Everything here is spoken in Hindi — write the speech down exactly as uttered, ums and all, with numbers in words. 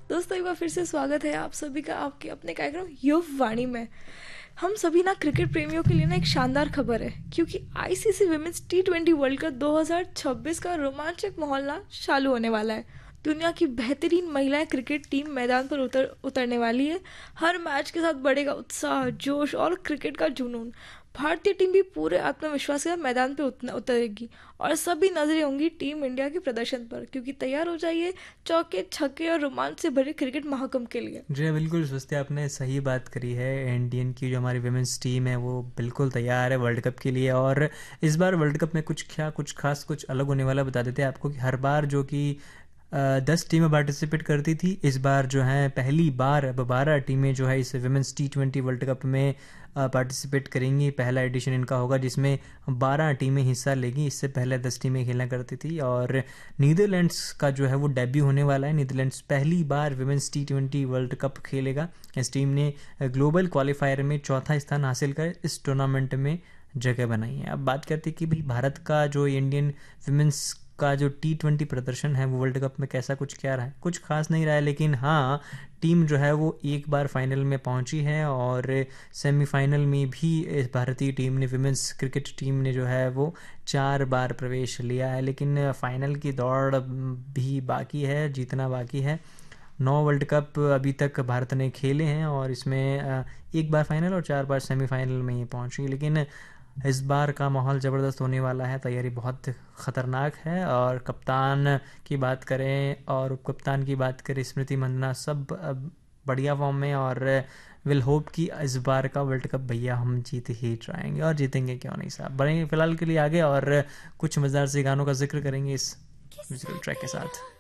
दोस्तों एक बार फिर से स्वागत है आप सभी का आपके अपने कार्यक्रम युव वाणी में। हम सभी ना क्रिकेट प्रेमियों के लिए ना एक शानदार खबर है, क्योंकि ICC women's T twenty world cup दो हज़ार छब्बीस का रोमांचक माहौल ना चालू होने वाला है। दुनिया की बेहतरीन महिलाएं क्रिकेट टीम मैदान पर उतर उतरने वाली है। हर मैच के साथ बढ़ेगा उत्साह, जोश और क्रिकेट का जुनून। भारतीय टीम भी पूरे आत्मविश्वास के साथ मैदान पर उतर उतरेगी और सभी नजरें होंगी टीम इंडिया के प्रदर्शन पर, क्योंकि तैयार हो जाइए चौके छक्के और रोमांच से भरे क्रिकेट महाकुंभ के लिए। जी हाँ, बिल्कुल स्वस्ति, आपने सही बात करी है। इंडियन की जो हमारी विमेंस टीम है वो बिल्कुल तैयार है वर्ल्ड कप के लिए। और इस बार वर्ल्ड कप में कुछ क्या कुछ खास कुछ अलग होने वाला बता देते हैं आपको कि हर बार जो कि अ, दस टीमें पार्टिसिपेट करती थी, इस बार जो है पहली बार अब बारह टीमें जो है इस women's T twenty world cup में पार्टिसिपेट करेंगी। पहला एडिशन इनका होगा जिसमें बारह टीमें हिस्सा लेंगी। इससे पहले दस टीमें खेला करती थी। और नीदरलैंड्स का जो है वो डेब्यू होने वाला है। नीदरलैंड्स पहली बार women's T twenty world cup खेलेगा। इस टीम ने ग्लोबल क्वालिफायर में चौथा स्थान हासिल कर इस टूर्नामेंट में जगह बनाई है। अब बात करते हैं कि भाई भारत का जो इंडियन विमेंस का जो टी ट्वेंटी प्रदर्शन है वो वर्ल्ड कप में कैसा कुछ क्या रहा है। कुछ खास नहीं रहा है, लेकिन हाँ टीम जो है वो एक बार फाइनल में पहुंची है और सेमीफाइनल में भी इस भारतीय टीम ने विमेंस क्रिकेट टीम ने जो है वो चार बार प्रवेश लिया है। लेकिन फाइनल की दौड़ भी बाकी है, जीतना बाकी है। नौ वर्ल्ड कप अभी तक भारत ने खेले हैं और इसमें एक बार फाइनल और चार बार सेमीफाइनल में ही पहुंची। लेकिन इस बार का माहौल ज़बरदस्त होने वाला है, तैयारी बहुत ख़तरनाक है। और कप्तान की बात करें और उप कप्तान की बात करें, स्मृति मंदाना सब बढ़िया फॉर्म में और विल होप कि इस बार का वर्ल्ड कप भैया हम जीत ही जाएंगे और जीतेंगे क्यों नहीं साहब। बढ़ेंगे फिलहाल के लिए आगे और कुछ मज़ेदार से गानों का जिक्र करेंगे इस म्यूजिकल ट्रैक के साथ।